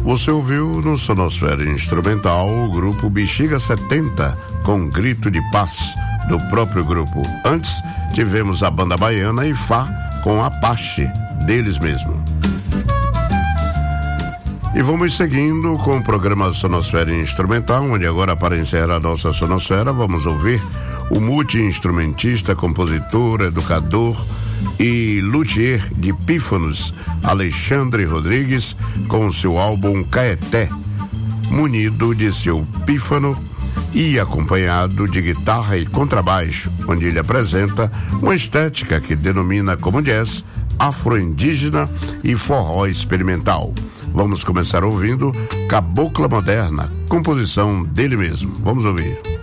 Você ouviu no Sonosfera Instrumental o grupo Bexiga 70 com Grito de Paz, do próprio grupo. Antes tivemos a banda baiana Ifá com Apache, deles mesmo. E vamos seguindo com o programa Sonosfera Instrumental, onde agora, para encerrar a nossa Sonosfera, vamos ouvir o multi-instrumentista, compositor, educador e luthier de pífanos Alexandre Rodrigues com seu álbum Caeté, munido de seu pífano e acompanhado de guitarra e contrabaixo, onde ele apresenta uma estética que denomina como jazz, afro-indígena e forró experimental. Vamos começar ouvindo Cabocla Moderna, composição dele mesmo. Vamos ouvir.